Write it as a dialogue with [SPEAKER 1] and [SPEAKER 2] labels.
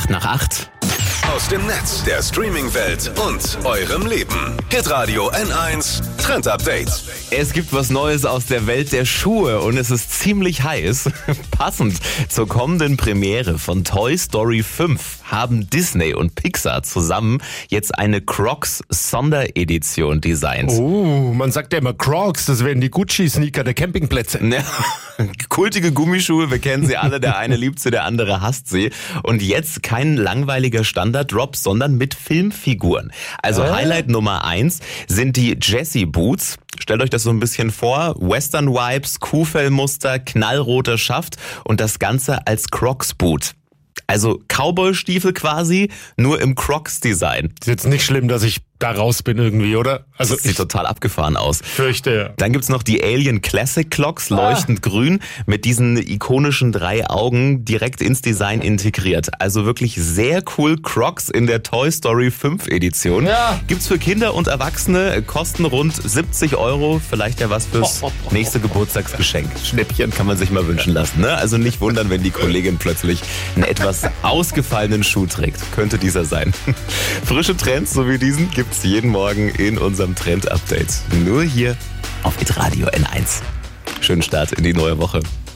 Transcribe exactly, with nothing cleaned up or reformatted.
[SPEAKER 1] acht nach acht.
[SPEAKER 2] Aus dem Netz, der Streaming-Welt und eurem Leben. Hitradio N eins Trend Update.
[SPEAKER 1] Es gibt was Neues aus der Welt der Schuhe und es ist ziemlich heiß. Passend zur kommenden Premiere von Toy Story fünf haben Disney und Pixar zusammen jetzt eine Crocs Sonderedition designt.
[SPEAKER 3] Oh, man sagt ja immer Crocs, das wären die Gucci-Sneaker der Campingplätze.
[SPEAKER 1] Ja, kultige Gummischuhe, wir kennen sie alle, der eine liebt sie, der andere hasst sie. Und jetzt kein langweiliger Standard-Drop, sondern mit Filmfiguren. Also
[SPEAKER 3] äh?
[SPEAKER 1] Highlight Nummer eins sind die Jessie Boots. Stellt euch das so ein bisschen vor, Western-Vibes, Kuhfellmuster, knallroter Schaft und das Ganze als Crocs-Boot. Also Cowboy-Stiefel quasi, nur im Crocs-Design.
[SPEAKER 3] Ist jetzt nicht schlimm, dass ich da raus bin irgendwie, oder? Also
[SPEAKER 1] das sieht
[SPEAKER 3] ich
[SPEAKER 1] total abgefahren aus.
[SPEAKER 3] fürchte, ja.
[SPEAKER 1] Dann gibt's noch die Alien Classic Clocks, leuchtend ah. grün, mit diesen ikonischen drei Augen direkt ins Design integriert. Also wirklich sehr cool Crocs in der Toy Story fünf Edition.
[SPEAKER 3] Ja.
[SPEAKER 1] Gibt's für Kinder und Erwachsene, kosten rund siebzig Euro. Vielleicht ja was fürs nächste Geburtstagsgeschenk. Schnäppchen kann man sich mal wünschen lassen, ne? Also nicht wundern, wenn die Kollegin plötzlich einen etwas ausgefallenen Schuh trägt. Könnte dieser sein. Frische Trends, so wie diesen, gibt's jeden Morgen in unserem Trend-Update. Nur hier auf Hitradio N eins. Schönen Start in die neue Woche.